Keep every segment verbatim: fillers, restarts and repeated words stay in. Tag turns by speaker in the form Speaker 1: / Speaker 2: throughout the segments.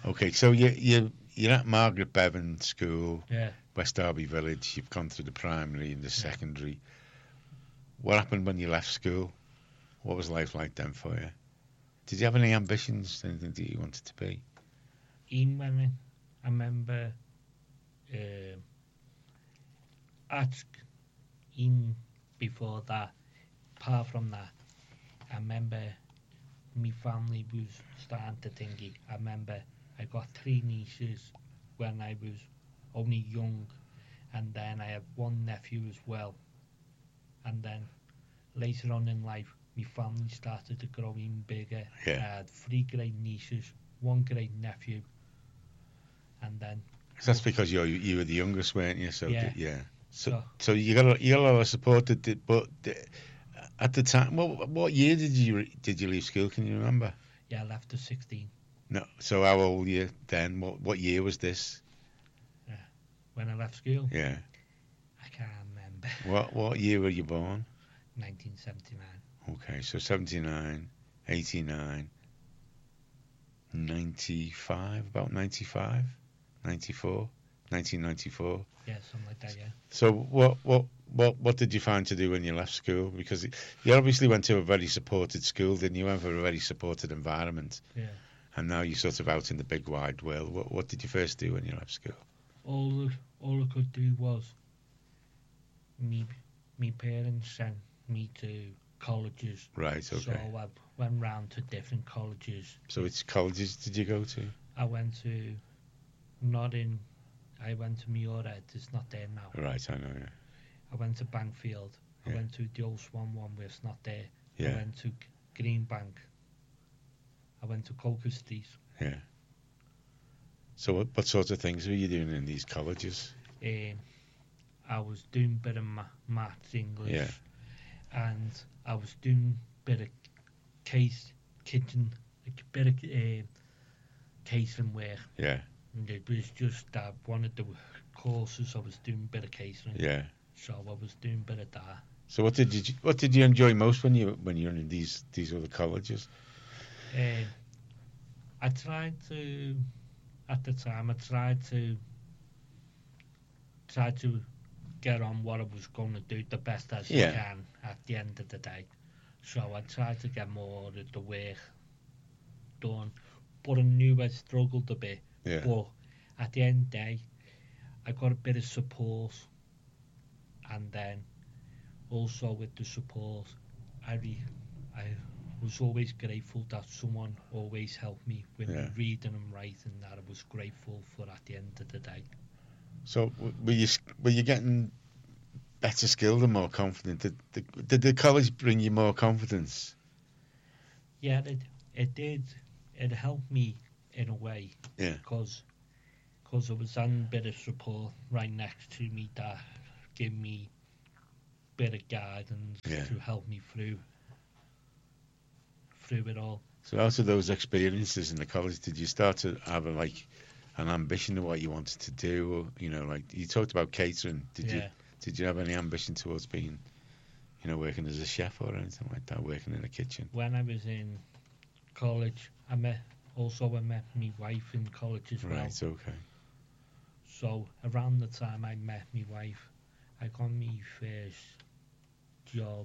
Speaker 1: Okay, so you you you're at Margaret Bevan School,
Speaker 2: Yeah.
Speaker 1: West Derby Village. You've gone through the primary and the
Speaker 2: Yeah.
Speaker 1: secondary. What happened when you left school? What was life like then for you? Did you have any ambitions? Anything that you wanted to be?
Speaker 2: In when I, I remember uh, at sc- in before that, apart from that, I remember my family was starting to think. I remember I got three nieces when I was only young, and then I had one nephew as well. And then later on in life, my family started to grow in bigger.
Speaker 1: Yeah.
Speaker 2: I had three great nieces, one great nephew, and then
Speaker 1: 'Cause that's because you you were the youngest, weren't you? So
Speaker 2: Yeah.
Speaker 1: th- yeah. So
Speaker 2: so
Speaker 1: so you got a, you got a lot of support. That did, but th- at the time, what what year did you re- did you leave school? Can you remember?
Speaker 2: yeah, I left at sixteen
Speaker 1: No. So how old were you then? What what year was this?
Speaker 2: when I left school.
Speaker 1: Yeah.
Speaker 2: I can't remember.
Speaker 1: What what year were you born?
Speaker 2: nineteen seventy-nine.
Speaker 1: Okay, so seventy-nine, eighty-nine, ninety-five, about ninety-five, ninety-four, nineteen ninety-four.
Speaker 2: Yeah, something like that. Yeah.
Speaker 1: So what what what what did you find to do when you left school? Because you obviously went to a very supported school, didn't you? Went for a very supported environment.
Speaker 2: Yeah.
Speaker 1: And now you're sort of out in the big wide world. What what did you first do when you left school?
Speaker 2: All all I could do was me me parents sent me to colleges.
Speaker 1: Right.
Speaker 2: So
Speaker 1: Okay.
Speaker 2: I went round to different colleges.
Speaker 1: So which colleges did you go to?
Speaker 2: I went to not in. I went to Muirhead. It's not there now.
Speaker 1: Right. I know. Yeah.
Speaker 2: I went to Bankfield. I
Speaker 1: Yeah.
Speaker 2: went to the old Swan one where it's not there. I
Speaker 1: Yeah.
Speaker 2: went to Greenbank. I went to Coker Street.
Speaker 1: Yeah. So what what sort of things were you doing in these colleges?
Speaker 2: Um, I was doing bit of ma- maths, English,
Speaker 1: Yeah.
Speaker 2: and I was doing bit of case kitchen, a bit of uh, catering work.
Speaker 1: Yeah.
Speaker 2: And it was just that one of the courses I was doing bit of catering.
Speaker 1: Yeah.
Speaker 2: So I was doing bit of that.
Speaker 1: So what did you what did you enjoy most when you when you were in these these other colleges?
Speaker 2: Um, I tried to, at the time, I tried to, try to get on what I was going to do the best as
Speaker 1: Yeah.
Speaker 2: I can at the end of the day. So I tried to get more of the work done, but I knew I struggled a bit.
Speaker 1: Yeah.
Speaker 2: But at the end of the day, I got a bit of support, and then also with the support, I re- I was always grateful that someone always helped me with
Speaker 1: Yeah.
Speaker 2: reading and writing. That I was grateful for at the end of the day.
Speaker 1: So w- were you were you getting better skilled and more confident? Did the, did the college bring you more confidence?
Speaker 2: Yeah, it it did. It helped me in a way.
Speaker 1: Yeah.
Speaker 2: Because cause I was on a bit of support right next to me that gave me a bit of guidance
Speaker 1: Yeah.
Speaker 2: to help me through through it all.
Speaker 1: So out of those experiences in the college, did you start to have a, like an ambition of what you wanted to do? Or, you know, like you talked about catering. Did you
Speaker 2: Yeah.
Speaker 1: did you have any ambition towards being, you know, working as a chef or anything like that, working in a kitchen?
Speaker 2: When I was in college, I met also I met my wife in college as well.
Speaker 1: Right. Okay.
Speaker 2: So around the time I met my wife, I got my first job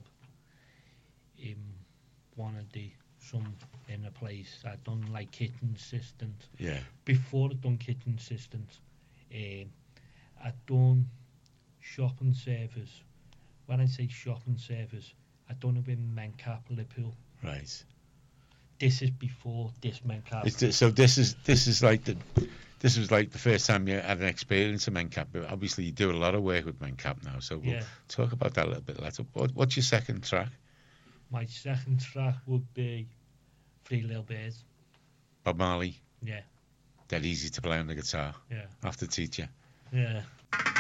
Speaker 2: in one of the some in a place I done like kitchen assistant.
Speaker 1: Yeah.
Speaker 2: Before I done kitchen assistant, um, I done shopping service. When I say shopping service, I done it with Mencap Liverpool.
Speaker 1: Right.
Speaker 2: This is before this Mencap.
Speaker 1: It's, so this is this is like the this was like the first time you had an experience of Mencap. But obviously, you do a lot of work with Mencap now. So we'll
Speaker 2: Yeah.
Speaker 1: talk about that a little bit later. What, what's your second track?
Speaker 2: My second track would be Three Little Birds.
Speaker 1: Bob Marley.
Speaker 2: Yeah,
Speaker 1: Dead easy to play on the guitar.
Speaker 2: yeah,
Speaker 1: I have to teach you.
Speaker 2: yeah.